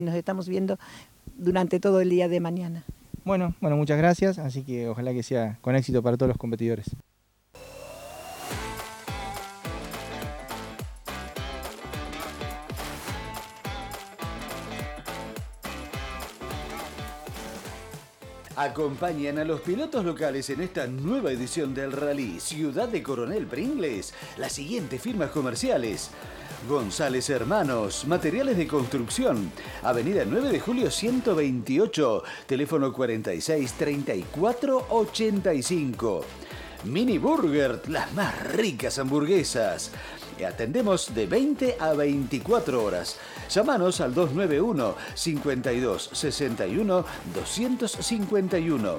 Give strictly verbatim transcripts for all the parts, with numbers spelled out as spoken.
Nos estamos viendo durante todo el día de mañana. Bueno, bueno, muchas gracias, así que ojalá que sea con éxito para todos los competidores. Acompañan a los pilotos locales en esta nueva edición del Rally Ciudad de Coronel Pringles las siguientes firmas comerciales: González Hermanos, materiales de construcción, Avenida nueve de julio ciento veintiocho, teléfono cuarenta y seis, treinta y cuatro, ochenta y cinco. Mini Burger, las más ricas hamburguesas. Atendemos de veinte a veinticuatro horas. Llámanos al dos nueve uno, cincuenta y dos, sesenta y uno, doscientos cincuenta y uno.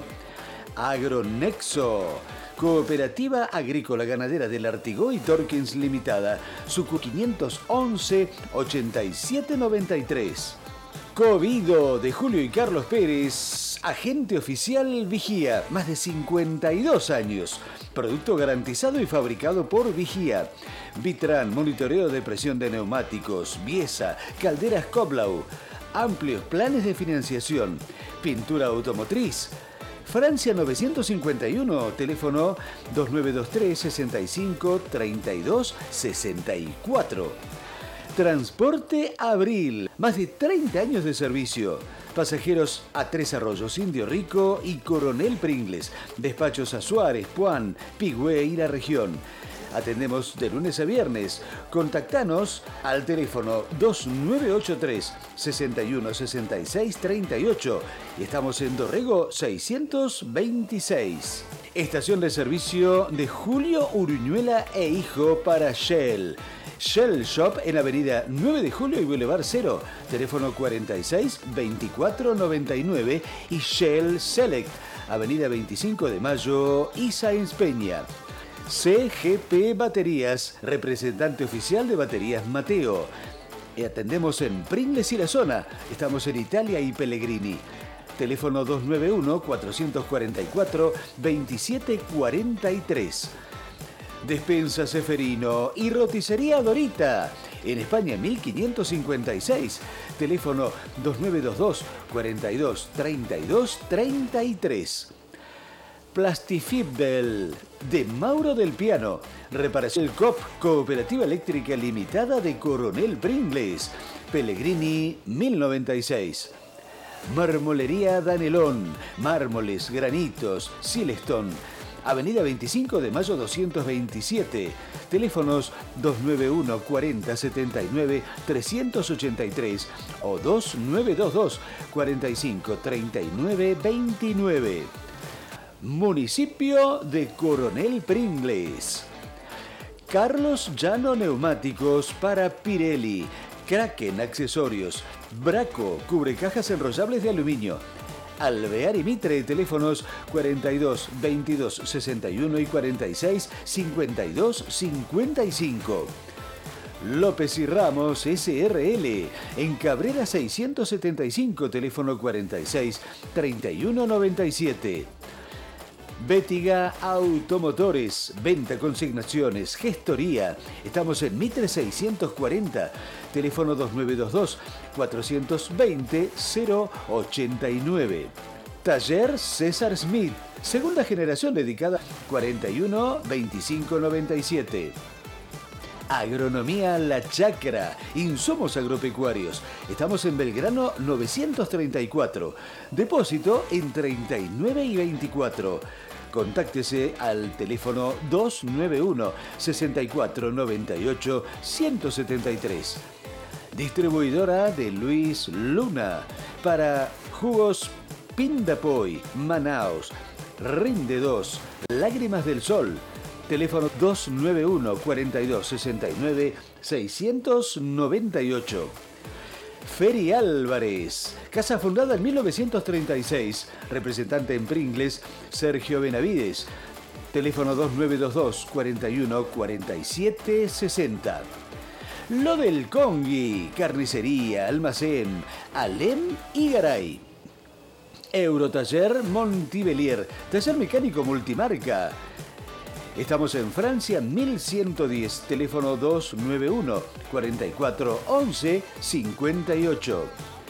Agronexo, Cooperativa Agrícola Ganadera del Artigó y Torkins Limitada, Sucu quinientos once, ochenta y siete noventa y tres. Covido de Julio y Carlos Pérez, agente oficial Vigía, más de cincuenta y dos años. Producto garantizado y fabricado por Vigía. Vitran, monitoreo de presión de neumáticos, Biesa, calderas Koblau. Amplios planes de financiación. Pintura automotriz. Francia novecientos cincuenta y uno, teléfono dos nueve dos tres, sesenta y cinco, treinta y dos, sesenta y cuatro. Transporte Abril, más de treinta años de servicio. Pasajeros a Tres Arroyos, Indio Rico y Coronel Pringles. Despachos a Suárez, Puan, Pigüé y la región. Atendemos de lunes a viernes. Contactanos al teléfono dos nueve ocho tres, sesenta y uno, sesenta y seis, treinta y ocho y estamos en Dorrego seiscientos veintiséis. Estación de servicio de Julio Uruñuela e Hijo para Shell. Shell Shop en Avenida nueve de julio y Boulevard Cero, teléfono cuarenta y seis, veinticuatro, noventa y nueve y Shell Select, Avenida veinticinco de mayo y Sáenz Peña. C G P Baterías, representante oficial de Baterías Mateo. Y atendemos en Pringles y la zona, estamos en Italia y Pellegrini. Teléfono dos nueve uno, cuatrocientos cuarenta y cuatro, veintisiete cuarenta y tres. Despensa Seferino y Roticería Dorita, en España mil quinientos cincuenta y seis, teléfono dos nueve dos dos, cuarenta y dos, treinta y dos, treinta y tres. Plastifibel, de Mauro del Piano, reparación C O P, Cooperativa Eléctrica Limitada de Coronel Pringles, Pellegrini mil noventa y seis. Marmolería Danelón, mármoles, granitos, Silestone, Avenida veinticinco de mayo doscientos veintisiete, teléfonos dos nueve uno, cuarenta, setenta y nueve, trescientos ochenta y tres o dos nueve dos dos, cuarenta y cinco, treinta y nueve, veintinueve. Municipio de Coronel Pringles. Carlos Llano Neumáticos para Pirelli, Kraken Accesorios, Braco, cubrecajas enrollables de aluminio, Alvear y Mitre, teléfonos cuarenta y dos, veintidós, sesenta y uno y cuarenta y seis, cincuenta y dos, cincuenta y cinco. López y Ramos S R L, en Cabrera seiscientos setenta y cinco, teléfono cuarenta y seis, treinta y uno, noventa y siete. Bétiga Automotores, venta, consignaciones, gestoría. Estamos en Mitre seiscientos cuarenta, teléfono dos nueve dos dos, cuatrocientos veinte, cero ochenta y nueve. Taller César Smith, segunda generación dedicada, cuarenta y uno, veinticinco, noventa y siete. Agronomía La Chacra, insumos agropecuarios. Estamos en Belgrano novecientos treinta y cuatro. Depósito en treinta y nueve y veinticuatro. Contáctese al teléfono dos nueve uno, sesenta y cuatro, noventa y ocho, ciento setenta y tres. Distribuidora de Luis Luna para jugos Pindapoy, Manaos, Rinde dos, Lágrimas del Sol. Teléfono dos nueve uno, cuarenta y dos, sesenta y nueve, seiscientos noventa y ocho. Feri Álvarez, casa fundada en mil novecientos treinta y seis, representante en Pringles, Sergio Benavides. Teléfono dos nueve dos dos, cuarenta y uno, cuarenta y siete, sesenta. Lo del Congui, carnicería, almacén, Alem y Garay. Eurotaller Montibelier, taller mecánico multimarca. Estamos en Francia mil ciento diez, teléfono dos nueve uno, cuarenta y cuatro, once, cincuenta y ocho.